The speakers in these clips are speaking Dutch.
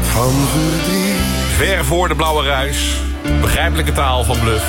van verdriet. Ver voor de blauwe ruis. Begrijpelijke taal van Bluff.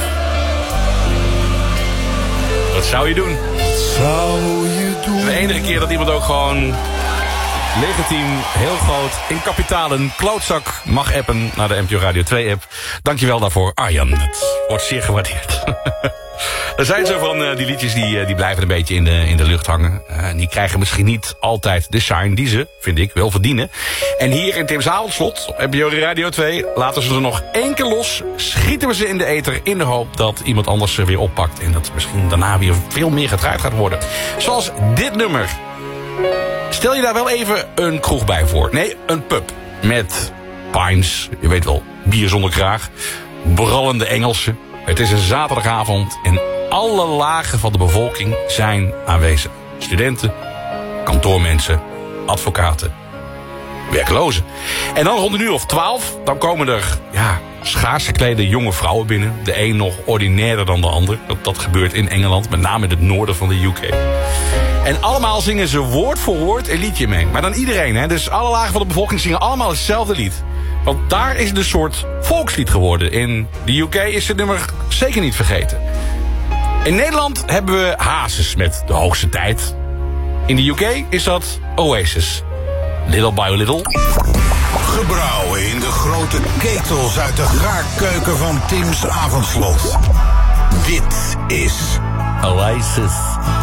Wat zou je doen? Zou je doen? De enige keer dat iemand ook gewoon legitiem, heel groot, in kapitalen, klootzak mag appen naar de NPO Radio 2 app. Dankjewel daarvoor, Arjan. Het wordt zeer gewaardeerd. Er zijn zo van die liedjes die blijven een beetje in de lucht hangen. Die krijgen misschien niet altijd de shine die ze, vind ik, wel verdienen. En hier in Tim's Avondslot, op NPO Radio 2, laten ze er nog 1 keer los. Schieten we ze in de ether in de hoop dat iemand anders ze weer oppakt. En dat misschien daarna weer veel meer gedraaid gaat worden. Zoals dit nummer. Stel je daar wel even een kroeg bij voor. Nee, een pub. Met pints, je weet wel, bier zonder kraag. Brallende Engelsen. Het is een zaterdagavond en alle lagen van de bevolking zijn aanwezig. Studenten, kantoormensen, advocaten, werklozen. En dan rond 12:00, dan komen er schaars geklede jonge vrouwen binnen. De een nog ordinairder dan de ander. Dat gebeurt in Engeland, met name in het noorden van de UK. En allemaal zingen ze woord voor woord een liedje mee. Maar dan iedereen, hè? Dus alle lagen van de bevolking zingen allemaal hetzelfde lied. Want daar is het een soort volkslied geworden. In de UK is het nummer zeker niet vergeten. In Nederland hebben we Hazes met De Hoogste Tijd. In de UK is dat Oasis. Little by Little. Gebrouwen in de grote ketels uit de gaarkeuken van Tim's Avondslot. Dit is Oasis.